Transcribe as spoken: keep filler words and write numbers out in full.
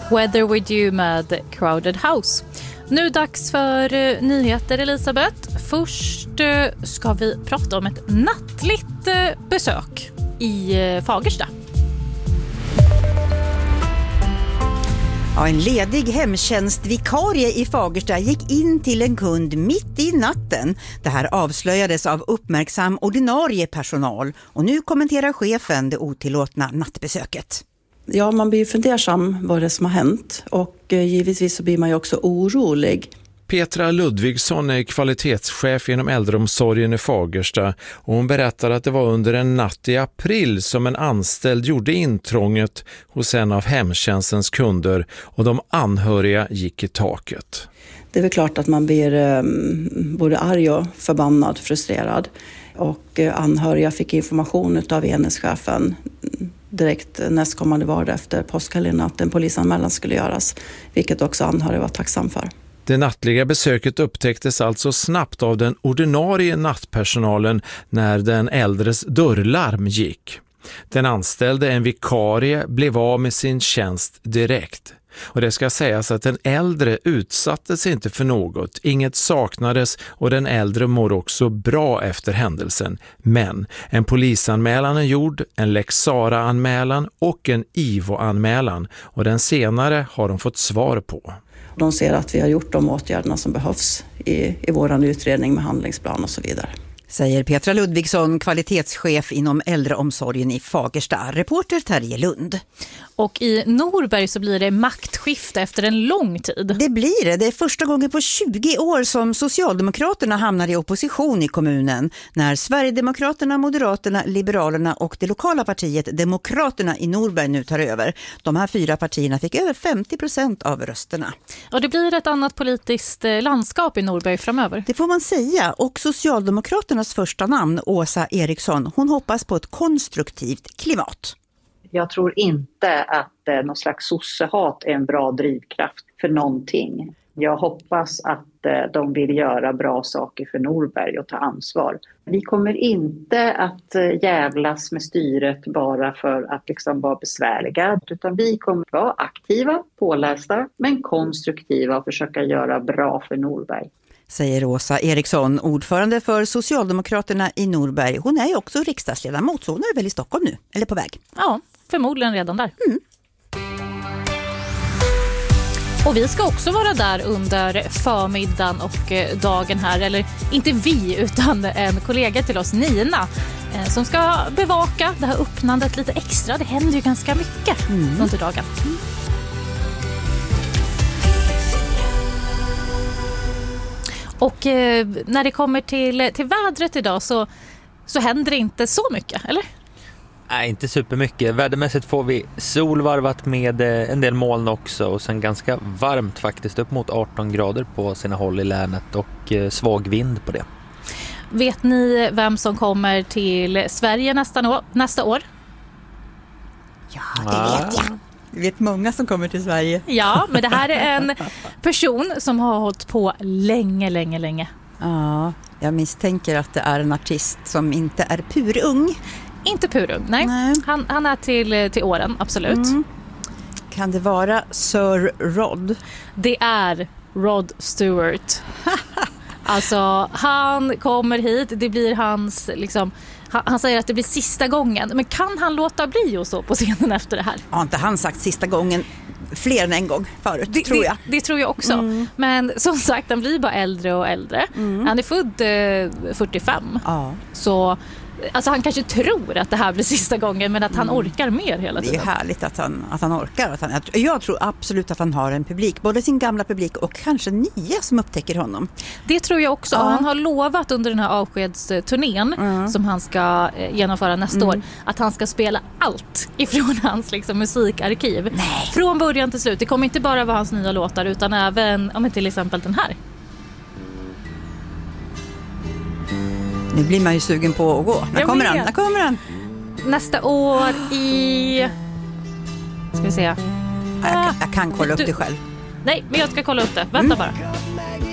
Weather With You med Crowded House. Nu dags för uh, nyheter, Elisabeth. Först uh, ska vi prata om ett nattligt uh, besök i uh, Fagersta. Ja, en ledig hemtjänstvikarie i Fagersta gick in till en kund mitt i natten. Det här avslöjades av uppmärksam ordinarie personal. Och nu kommenterar chefen det otillåtna nattbesöket. Ja, man blir fundersam vad det som har hänt och eh, givetvis så blir man ju också orolig. Petra Ludvigsson är kvalitetschef inom äldreomsorgen i Fagersta och hon berättar att det var under en natt i april som en anställd gjorde intrånget hos en av hemtjänstens kunder och de anhöriga gick i taket. Det är väl klart att man blir eh, både arg och förbannad, frustrerad. Och eh, anhöriga fick information av enhetschefen direkt nästkommande vardag efter påskhelgen att en polisanmälan skulle göras, vilket också anhöriga var tacksam för. Det nattliga besöket upptäcktes alltså snabbt av den ordinarie nattpersonalen när den äldres dörrlarm gick. Den anställde, en vikarie, blev av med sin tjänst direkt. Och det ska sägas att den äldre utsattes inte för något, inget saknades och den äldre mår också bra efter händelsen. Men en polisanmälan är gjord, en Lex Sara-anmälan och en I V O-anmälan och den senare har de fått svar på. De ser att vi har gjort de åtgärderna som behövs i, i vår utredning med handlingsplan och så vidare. Säger Petra Ludvigsson, kvalitetschef inom äldreomsorgen i Fagersta. Reporter Terje Lund. Och i Norberg så blir det maktskifte efter en lång tid. Det blir det. Det är första gången på tjugo år som Socialdemokraterna hamnar i opposition i kommunen. När Sverigedemokraterna, Moderaterna, Liberalerna och det lokala partiet Demokraterna i Norberg nu tar över. De här fyra partierna fick över femtio procent av rösterna. Och det blir ett annat politiskt landskap i Norberg framöver. Det får man säga. Och Socialdemokraternas första namn, Åsa Eriksson, hon hoppas på ett konstruktivt klimat. Jag tror inte att eh, någon slags sossehat är en bra drivkraft för någonting. Jag hoppas att eh, de vill göra bra saker för Norberg och ta ansvar. Vi kommer inte att eh, jävlas med styret bara för att liksom vara besvärliga. Utan vi kommer att vara aktiva, pålästa, men konstruktiva och försöka göra bra för Norberg. Säger Åsa Eriksson, ordförande för Socialdemokraterna i Norberg. Hon är ju också riksdagsledamot, så hon är väl i Stockholm nu, eller på väg? Ja, förmodligen redan där. Mm. Och vi ska också vara där under förmiddagen och dagen här, eller inte vi utan en kollega till oss, Nina, som ska bevaka det här öppnandet lite extra. Det händer ju ganska mycket mm. under dagen. Mm. Och eh, när det kommer till, till vädret idag så, så händer det inte så mycket, eller? Nej, inte supermycket. Vädermässigt får vi sol varvat med eh, en del moln också och sen ganska varmt faktiskt, upp mot arton grader på sina håll i länet och eh, svag vind på det. Vet ni vem som kommer till Sverige nästa år? Nästa år? Ja, det vet jag. Vi vet många som kommer till Sverige. Ja, men det här är en person som har hållit på länge, länge, länge. Ja, jag misstänker att det är en artist som inte är purung. Inte purung, nej. nej. Han, han är till, till åren, absolut. Mm. Kan det vara Sir Rod? Det är Rod Stewart. Alltså, han kommer hit, det blir hans liksom... Han säger att det blir sista gången. Men kan han låta bli och så på scenen efter det här? Har inte han sagt sista gången fler än en gång förut, det, tror jag. Det, det tror jag också. Mm. Men som sagt, han blir bara äldre och äldre. Mm. Han är född eh, fyrtiofem. Ja. Så alltså, han kanske tror att det här blir sista gången, men att han mm. orkar mer hela tiden. Det är härligt att han, att han orkar. Att han, jag tror absolut att han har en publik. Både sin gamla publik och kanske nya som upptäcker honom. Det tror jag också. Ja. Han har lovat under den här avskedsturnén mm. som han ska genomföra nästa mm. år att han ska spela allt ifrån hans liksom, musikarkiv. Nej. Från början till slut. Det kommer inte bara vara hans nya låtar utan även om till exempel den här. Nu blir man ju sugen på att gå. När kommer han? När kommer han? Nästa år i... Ska vi se. Jag kan, jag kan kolla upp du... det själv. Nej, men jag ska kolla upp det. Vänta mm. bara.